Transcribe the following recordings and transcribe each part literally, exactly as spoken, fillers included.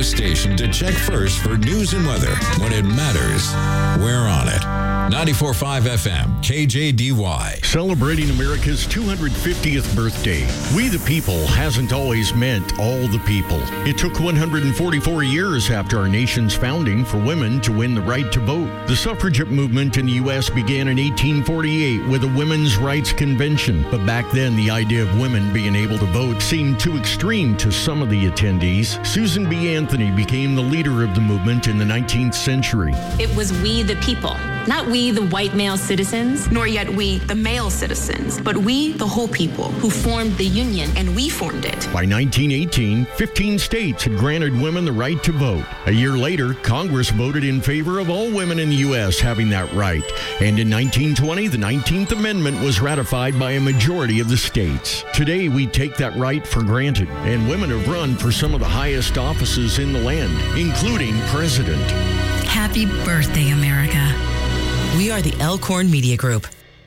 radio station to check first for news and weather. When it matters, we're on it. ninety-four point five F M, K J D Y. Celebrating America's two hundred fiftieth birthday. We the people hasn't always meant all the people. It took one hundred forty-four years after our nation's founding for women to win the right to vote. The suffragette movement in the U S began in eighteen forty-eight with a women's rights convention. But back then, the idea of women being able to vote seemed too extreme to some of the attendees. Susan B. Anthony became the leader of the movement in the nineteenth century. It was we the people, not we the white male citizens, nor yet we the male citizens, but we the whole people who formed the Union, and we formed it. By nineteen eighteen, fifteen states had granted women the right to vote. A year later, Congress voted in favor of all women in the U S having that right. And in nineteen twenty, the nineteenth Amendment was ratified by a majority of the states. Today, we take that right for granted, and women have run for some of the highest offices in the land, including president. Happy birthday, America. We are the Elkhorn Media Group.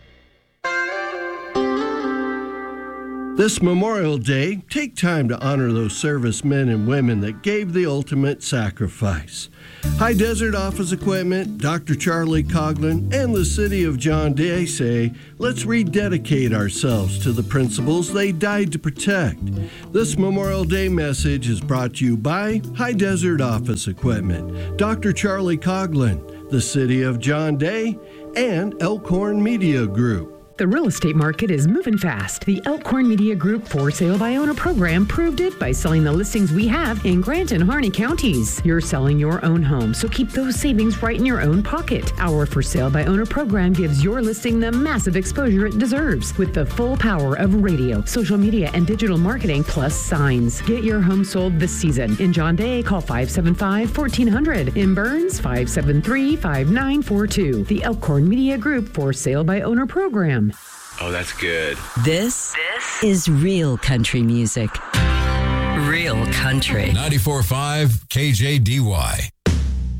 This Memorial Day, take time to honor those servicemen and women that gave the ultimate sacrifice. High Desert Office Equipment, Doctor Charlie Coughlin, and the City of John Day say, let's rededicate ourselves to the principles they died to protect. This Memorial Day message is brought to you by High Desert Office Equipment, Doctor Charlie Coughlin, the City of John Day, and Elkhorn Media Group. The real estate market is moving fast. The Elkhorn Media Group For Sale by Owner program proved it by selling the listings we have in Grant and Harney counties. You're selling your own home, so keep those savings right in your own pocket. Our For Sale by Owner program gives your listing the massive exposure it deserves with the full power of radio, social media, and digital marketing plus signs. Get your home sold this season. In John Day, call five seven five, one four zero zero. In Burns, five seven three, five nine four two. The Elkhorn Media Group For Sale by Owner program. Oh, that's good. This, this is real country music. Real country. ninety-four point five K J D Y.